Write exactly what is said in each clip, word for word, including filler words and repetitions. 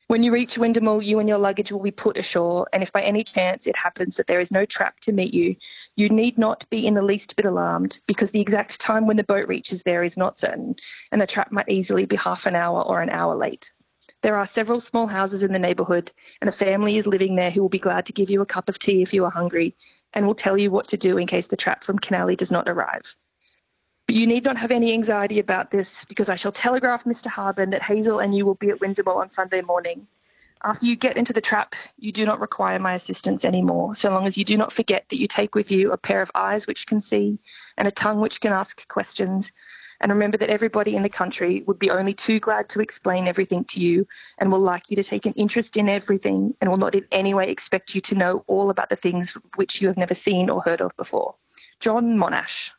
When you reach Windemel, you and your luggage will be put ashore, and if by any chance it happens that there is no trap to meet you, you need not be in the least bit alarmed, because the exact time when the boat reaches there is not certain, and the trap might easily be half an hour or an hour late. There are several small houses in the neighbourhood, and a family is living there who will be glad to give you a cup of tea if you are hungry, and will tell you what to do in case the trap from Canally does not arrive. But you need not have any anxiety about this, because I shall telegraph Mister Harben that Hazel and you will be at Windemel on Sunday morning. After you get into the trap, you do not require my assistance anymore, so long as you do not forget that you take with you a pair of eyes which can see and a tongue which can ask questions. And remember that everybody in the country would be only too glad to explain everything to you, and will like you to take an interest in everything, and will not in any way expect you to know all about the things which you have never seen or heard of before. John Monash.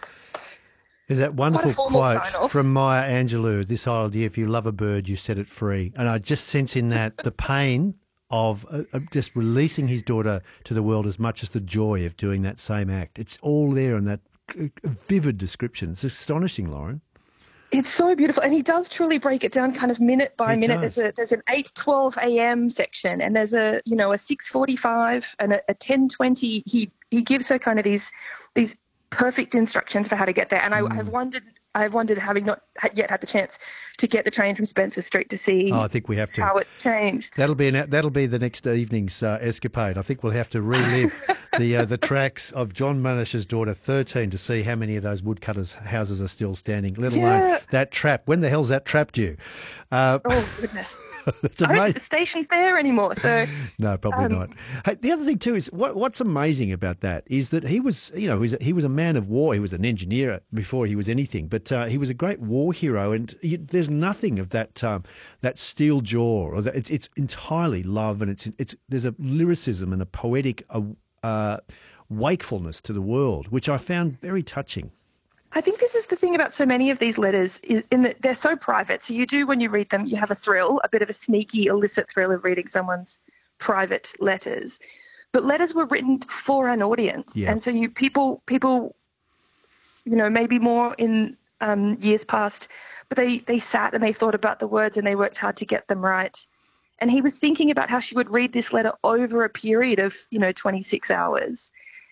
There's that wonderful quote sign-off from Maya Angelou, this idea, if you love a bird, you set it free. And I just sense in that the pain of uh, uh, just releasing his daughter to the world as much as the joy of doing that same act. It's all there in that uh, vivid description. It's astonishing, Lauren. It's so beautiful, and he does truly break it down kind of minute by He minute. does. There's a there's an eight twelve a.m. section, and there's a you know a six forty-five and a, a ten twenty. He he gives her kind of these these perfect instructions for how to get there. And I, Mm. I've wondered, I've wondered, having not had- yet had the chance to get the train from Spencer Street to see Oh, I think we have to. how it's changed. That'll be an, that'll be the next evening's uh, escapade. I think we'll have to relive the uh, the tracks of John Monash's daughter, thirteen, to see how many of those woodcutters' houses are still standing. Let alone Yeah. that trap. When the hell's that trap due? Uh, Oh goodness! it's I don't think amazing. the station's there anymore. So No, probably Um, not. Hey, the other thing too is what, what's amazing about that is that he was, you know, he was, he was a man of war. He was an engineer before he was anything, but uh, he was a great war hero. And he, there's nothing of that um, that steel jaw, or that, it's, it's entirely love, and it's it's there's a lyricism and a poetic uh, uh, wakefulness to the world, which I found very touching. I think this is the thing about so many of these letters, is in that they're so private. So you do, when you read them, you have a thrill, a bit of a sneaky, illicit thrill of reading someone's private letters. But letters were written for an audience, Yeah. and so you people people, you know, maybe more in um, years past, but they they sat and they thought about the words and they worked hard to get them right. And he was thinking about how she would read this letter over a period of, you know, twenty-six hours.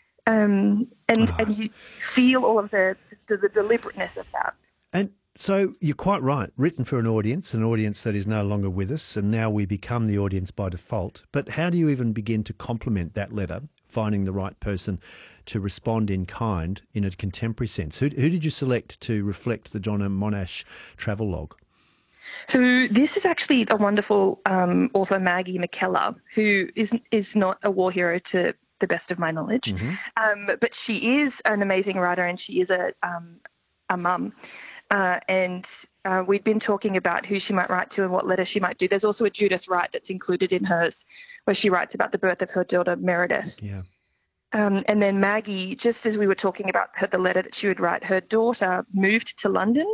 Um, and, Ah. and you feel all of the, the, the deliberateness of that. And so you're quite right, written for an audience, an audience that is no longer with us, and now we become the audience by default. But how do you even begin to complement that letter, finding the right person to respond in kind in a contemporary sense? Who, who did you select to reflect the John Monash travel log? So this is actually a wonderful um, author, Maggie McKellar, who is is not a war hero to the best of my knowledge, Mm-hmm. um, but she is an amazing writer, and she is a um, a mum. Uh, and uh, we've been talking about who she might write to and what letter she might do. There's also a Judith Wright that's included in hers, where she writes about the birth of her daughter Meredith. Yeah. Um, and then Maggie, just as we were talking about her, the letter that she would write, her daughter moved to London,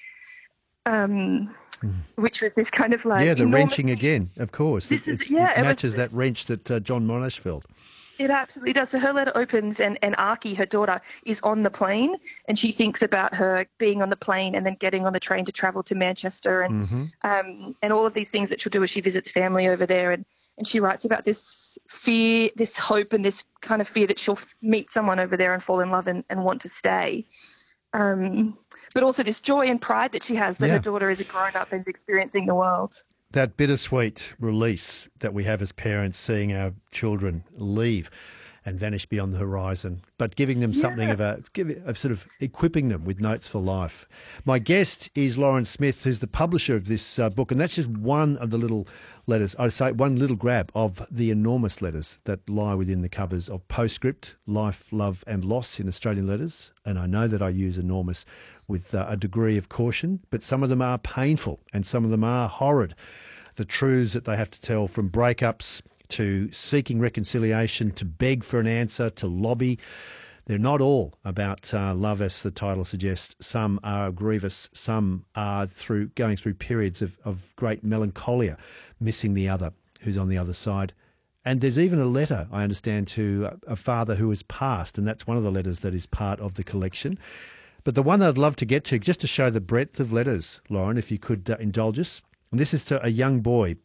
um, mm. which was this kind of like... Yeah, the enormous... wrenching again, of course. This it, is, it's, yeah, it it matches was, that wrench that uh, John Monash felt. It absolutely does. So her letter opens and, and Archie, her daughter, is on the plane, and she thinks about her being on the plane and then getting on the train to travel to Manchester, and Mm-hmm. um, and all of these things that she'll do as she visits family over there. And, and she writes about this fear, this hope, and this kind of fear that she'll meet someone over there and fall in love and, and want to stay. Um, but also this joy and pride that she has that Yeah. her daughter is a grown-up and experiencing the world. That bittersweet release that we have as parents, seeing our children leave and vanish beyond the horizon, but giving them something Yeah. of a, give, of sort of equipping them with notes for life. My guest is Lauren Smith, who's the publisher of this uh, book, and that's just one of the little letters, I say one little grab of the enormous letters that lie within the covers of Postscript, Life, Love and Loss in Australian Letters. And I know that I use enormous with uh, a degree of caution, but some of them are painful and some of them are horrid. The truths that they have to tell, from breakups to seeking reconciliation, to beg for an answer, to lobby. They're not all about uh, love, as the title suggests. Some are grievous. Some are through going through periods of, of great melancholia, missing the other who's on the other side. And there's even a letter, I understand, to a father who has passed, and that's one of the letters that is part of the collection. But the one that I'd love to get to, just to show the breadth of letters, Lauren, if you could uh, indulge us. And this is to a young boy